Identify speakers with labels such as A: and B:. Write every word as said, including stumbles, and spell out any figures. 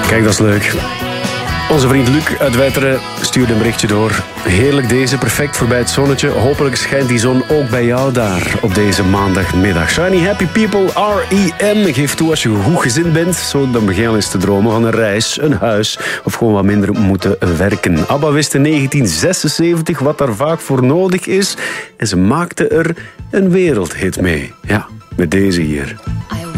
A: Kijk, dat is leuk. Onze vriend Luc uit Wetteren stuurde een berichtje door. Heerlijk deze, perfect voorbij het zonnetje. Hopelijk schijnt die zon ook bij jou daar op deze maandagmiddag. Shiny Happy People, R E M. Geef toe als je goed gezind bent. Zo, dan begin je al eens te dromen van een reis, een huis of gewoon wat minder moeten werken. ABBA wist in negentien zesenzeventig wat daar vaak voor nodig is. En ze maakte er een wereldhit mee. Ja, met deze hier.